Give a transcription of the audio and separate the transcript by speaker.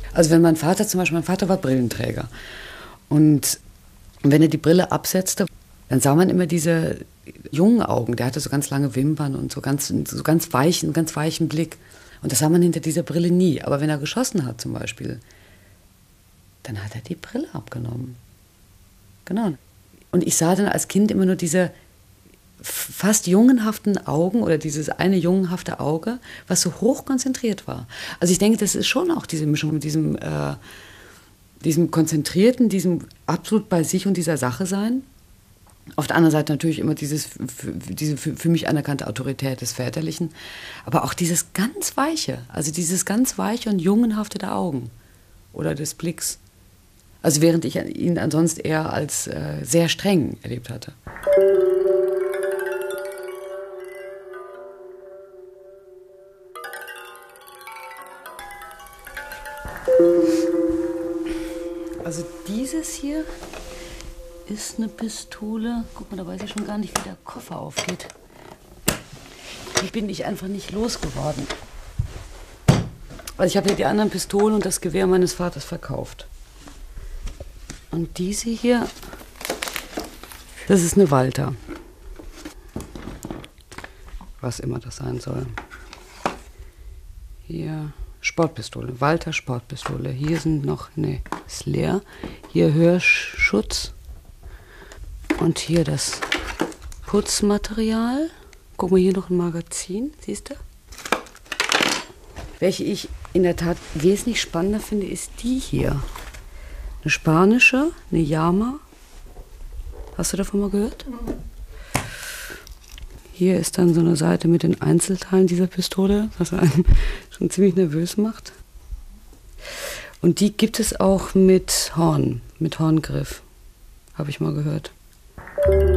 Speaker 1: Also wenn mein Vater war Brillenträger. Und wenn er die Brille absetzte, dann sah man immer diese jungen Augen. Der hatte so ganz lange Wimpern und so ganz weichen Blick. Und das sah man hinter dieser Brille nie. Aber wenn er geschossen hat zum Beispiel, dann hat er die Brille abgenommen. Genau. Und ich sah dann als Kind immer nur diese fast jungenhaften Augen oder dieses eine jungenhafte Auge, was so hoch konzentriert war. Also ich denke, das ist schon auch diese Mischung mit diesem konzentrierten, diesem absolut bei sich und dieser Sache sein. Auf der anderen Seite natürlich immer diese für mich anerkannte Autorität des Väterlichen, aber auch dieses ganz Weiche, also dieses ganz Weiche und jungenhafte der Augen oder des Blicks. Also während ich ihn ansonsten eher als sehr streng erlebt hatte. Also dieses hier ist eine Pistole. Guck mal, da weiß ich schon gar nicht, wie der Koffer aufgeht. Die bin ich einfach nicht losgeworden. Also ich habe ja die anderen Pistolen und das Gewehr meines Vaters verkauft. Und diese hier, das ist eine Walter. Was immer das sein soll. Hier Sportpistole, Walter Sportpistole. Hier sind noch, nee, ist leer. Hier Hörschutz. Und hier das Putzmaterial. Guck mal, hier noch ein Magazin, siehst du? Welche ich in der Tat wesentlich spannender finde, ist die hier. Eine spanische, eine Yama. Hast du davon mal gehört? Hier ist dann so eine Seite mit den Einzelteilen dieser Pistole, was einen schon ziemlich nervös macht. Und die gibt es auch mit Horn, mit Horngriff, habe ich mal gehört.